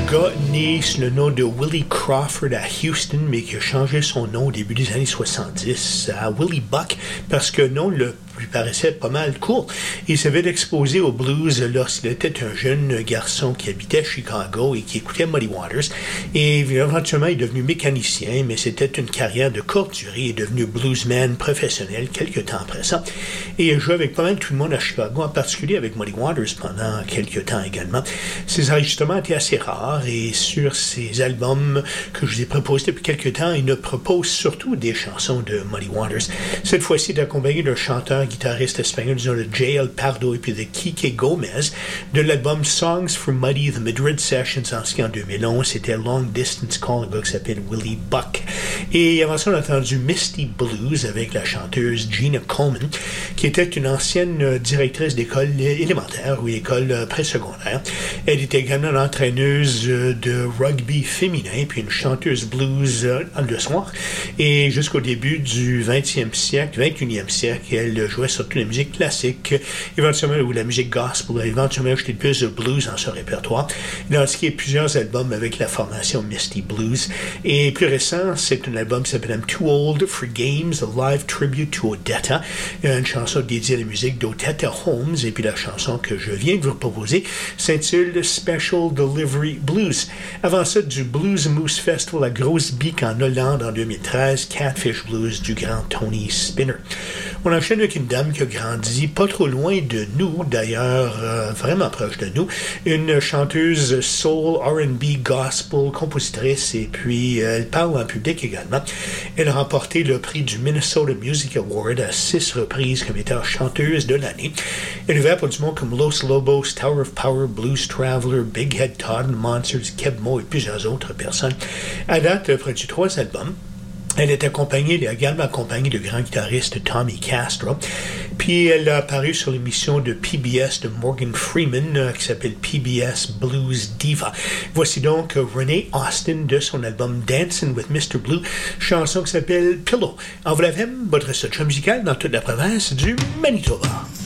gars né sous le nom de Willie Crawford à Houston, mais qui a changé son nom au début des années 70 à Willie Buck, parce que le nom lui paraissait pas mal cool. Il s'avait exposé au blues lorsqu'il était un jeune garçon qui habitait à Chicago et qui écoutait Muddy Waters. Et éventuellement, il est devenu mécanicien, mais c'était une carrière de courte durée. Il est devenu bluesman professionnel quelques temps après ça. Et il a joué avec pas mal tout le monde à Chicago, en particulier avec Muddy Waters pendant quelques temps également. Ses enregistrements étaient assez rares et sur ses albums que je vous ai proposés depuis quelques temps, il ne propose surtout des chansons de Muddy Waters. Cette fois-ci, il est accompagné d'un chanteur guitariste espagnol, disons de J.L. Pardo et puis de Quique Gomez, de l'album Songs for Muddy, The Madrid Sessions, en 2011. C'était Long Distance Call, un gars qui s'appelle Willie Buck. Et avant ça, on a entendu Misty Blues avec la chanteuse Gina Coleman, qui était une ancienne directrice d'école élémentaire ou école présecondaire. Elle était également l'entraîneuse de rugby féminin, puis une chanteuse blues le soir. Et jusqu'au début du 20e siècle, 21e siècle, elle jouait surtout la musique classique, éventuellement, ou la musique gospel, éventuellement ajouté plus de blues dans son répertoire. Il a inscrit plusieurs albums avec la formation Misty Blues. Et plus récent, c'est un album qui s'appelle I'm Too Old for Games, a live tribute to Odetta, une chanson dédiée à la musique d'Odetta Holmes. Et puis la chanson que je viens de vous proposer s'intitule Special Delivery Blues. Avant ça, du Blues Moose Festival à Grosse Beek en Hollande en 2013, Catfish Blues du grand Tony Spinner. On enchaîne avec une dame qui a grandi pas trop loin de nous, d'ailleurs vraiment proche de nous, une chanteuse soul, R&B, gospel, compositrice, et puis elle parle en public également. Elle a remporté le prix du Minnesota Music Award à 6 reprises comme étant chanteuse de l'année. Elle est ouverte pour du monde comme Los Lobos, Tower of Power, Blues Traveler, Big Head Todd, Monsters, Keb Mo et plusieurs autres personnes. À date, elle a produit 3 albums. Elle est également accompagnée du grand guitariste Tommy Castro. Puis elle a apparu sur l'émission de PBS de Morgan Freeman qui s'appelle PBS Blues Diva. Voici donc Renee Austin de son album Dancing with Mr. Blue, chanson qui s'appelle Pillow. En vous la votre section musicale dans toute la province du Manitoba.